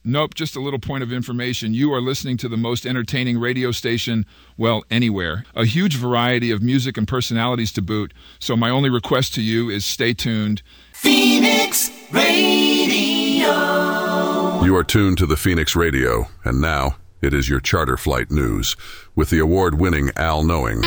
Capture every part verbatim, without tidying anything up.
Nope, just a little point of information. You are listening to the most entertaining radio station, well, anywhere. A huge variety of music and personalities to boot, so my only request to you is stay tuned. Phoenix Radio. You are tuned to the Phoenix Radio, and now it is your charter flight news with the award-winning Al Knowing.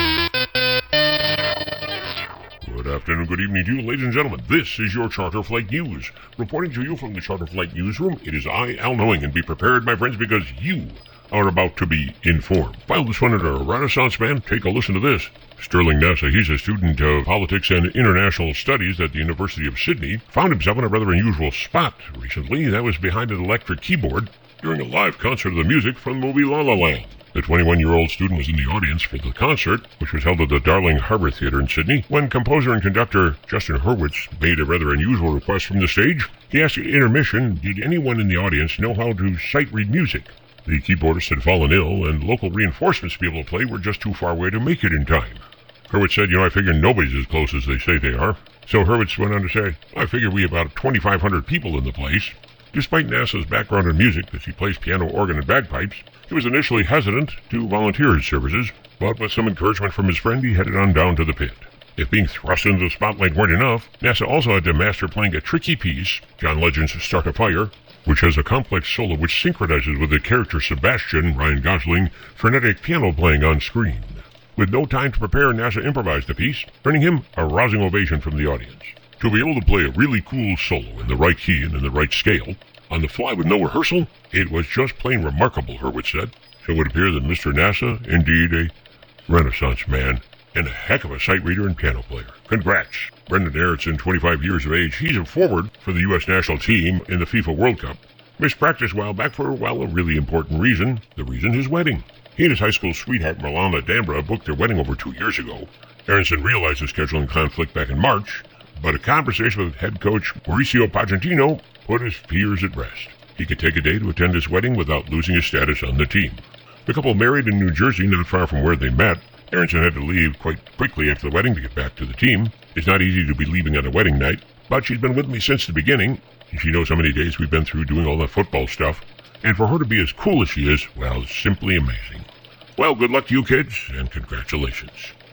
Good afternoon, good evening to you, ladies and gentlemen. This is your Charter Flight News. Reporting to you from the Charter Flight Newsroom, it is I, Al Knowing, and be prepared, my friends, because you are about to be informed. File this one under a Renaissance man. Take a listen to this. Sterling Nasa, he's a student of politics and international studies at the University of Sydney, found himself in a rather unusual spot recently. That was behind an electric keyboard during a live concert of the music from the movie La La Land. The twenty-one-year-old student was in the audience for the concert, which was held at the Darling Harbour Theatre in Sydney, when composer and conductor Justin Hurwitz made a rather unusual request from the stage. He asked at intermission, did anyone in the audience know how to sight-read music? The keyboardist had fallen ill, and local reinforcements to be able to play were just too far away to make it in time. Hurwitz said, you know, I figure nobody's as close as they say they are. So Hurwitz went on to say, I figure we have about twenty-five hundred people in the place. Despite Nasa's background in music, as he plays piano, organ, and bagpipes, he was initially hesitant to volunteer his services, but with some encouragement from his friend, he headed on down to the pit. If being thrust into the spotlight weren't enough, Nasa also had to master playing a tricky piece, John Legend's Start a Fire, which has a complex solo which synchronizes with the character Sebastian, Ryan Gosling, frenetic piano playing on screen. With no time to prepare, Nasa improvised the piece, earning him a rousing ovation from the audience. To be able to play a really cool solo in the right key and in the right scale, on the fly with no rehearsal, it was just plain remarkable, Hurwitz said. So it would appear that Mister Nasa, indeed a Renaissance man, and a heck of a sight reader and piano player. Congrats. Brendan Erickson, twenty-five years of age, he's a forward for the U S national team in the FIFA World Cup. Missed practice a while back for, well, a really important reason. The reason, his wedding. He and his high school sweetheart, Marlana Dambra, booked their wedding over two years ago. Erickson realized the scheduling conflict back in March, but a conversation with head coach Mauricio Pochettino put his fears at rest. He could take a day to attend his wedding without losing his status on the team. The couple married in New Jersey, not far from where they met. Erickson had to leave quite quickly after the wedding to get back to the team. It's not easy to be leaving on a wedding night, but she's been with me since the beginning. She knows how many days we've been through doing all that football stuff, and for her to be as cool as she is, well, simply amazing. Well, good luck to you kids, and congratulations.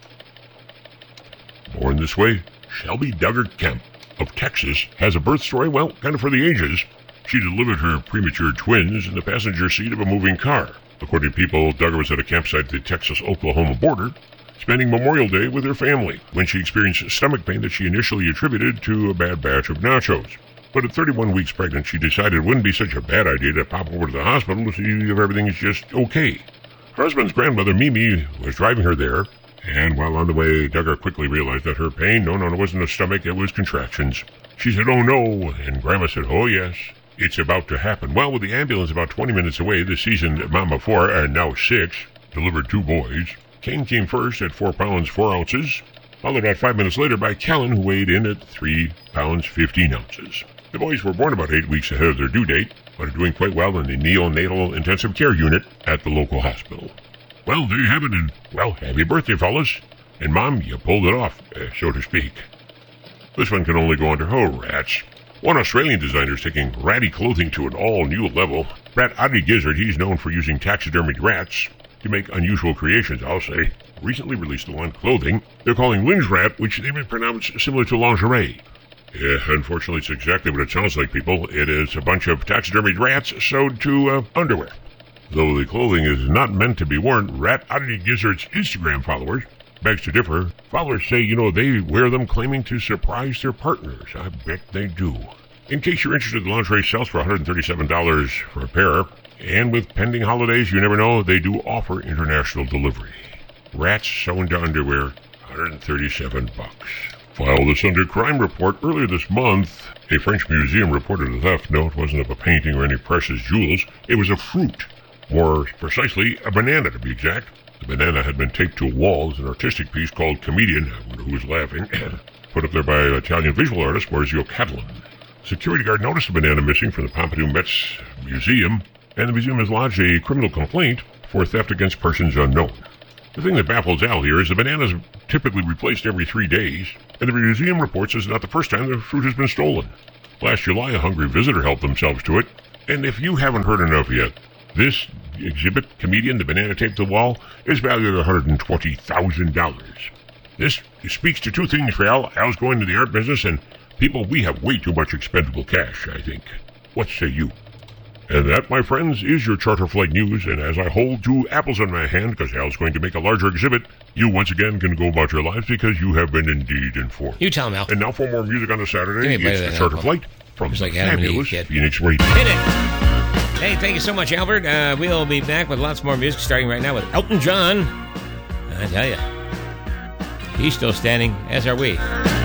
Born this way, Shelby Duggar Kemp of Texas has a birth story, well, kind of for the ages. She delivered her premature twins in the passenger seat of a moving car. According to People, Duggar was at a campsite at the Texas-Oklahoma border, spending Memorial Day with her family, when she experienced stomach pain that she initially attributed to a bad batch of nachos. But at thirty-one weeks pregnant, she decided it wouldn't be such a bad idea to pop over to the hospital to see if everything is just okay. Her husband's grandmother, Mimi, was driving her there, and while on the way, Duggar quickly realized that her pain, no, no, it wasn't a stomach, it was contractions. She said, oh no, and Grandma said, oh yes, it's about to happen. Well, with the ambulance about twenty minutes away, the seasoned mama four, and now six, delivered two boys. Kane came first at four pounds, four ounces, followed about five minutes later by Callan, who weighed in at three pounds, fifteen ounces. The boys were born about eight weeks ahead of their due date, but are doing quite well in the neonatal intensive care unit at the local hospital. Well, there you have it, and, well, happy birthday, fellas. And, Mom, you pulled it off, uh, so to speak. This one can only go under, oh, rats. One Australian designer is taking ratty clothing to an all-new level. Rat Oddity Gizzard, he's known for using taxidermied rats to make unusual creations, I'll say. Recently released a line of clothing they're calling Linge Rat, which they would pronounce similar to lingerie. Yeah, unfortunately, it's exactly what it sounds like, people. It is a bunch of taxidermied rats sewed to uh, underwear. Though the clothing is not meant to be worn, Rat Oddity Gizzard's Instagram followers begs to differ. Followers say, you know, they wear them claiming to surprise their partners. I bet they do. In case you're interested, the lingerie sells for one hundred thirty-seven dollars for a pair. And with pending holidays, you never know, they do offer international delivery. Rats sewn to underwear, one hundred thirty-seven bucks. File this under Crime Report. Earlier this month, a French museum reported a theft. No, it wasn't of a painting or any precious jewels. It was a fruit. More precisely, a banana to be exact. The banana had been taped to a wall as an artistic piece called Comedian, I wonder who was laughing, put up there by Italian visual artist Maurizio Catalan. Security guard noticed the banana missing from the Pompidou Metz Museum, and the museum has lodged a criminal complaint for theft against persons unknown. The thing that baffles Al here is the banana is typically replaced every three days, and the museum reports it's not the first time the fruit has been stolen. Last July, a hungry visitor helped themselves to it, And if you haven't heard enough yet, this exhibit, Comedian, the Banana Taped to the Wall, is valued at one hundred twenty thousand dollars. This speaks to two things for Al. Al's going to the art business, and people, we have way too much expendable cash, I think. What say you? And that, my friends, is your Charter Flight News, and as I hold two apples in my hand, because Al's going to make a larger exhibit, you once again can go about your lives because you have been indeed informed. You tell him, Al. And now for more music on a Saturday, Give me a bite it's of the that Charter apple. Flight from Just the like Adam and Eve, fabulous kid. Phoenix Radio. Hit it! Hey, thank you so much, Albert. Uh, we'll be back with lots more music, starting right now with Elton John. I tell you, he's still standing, as are we.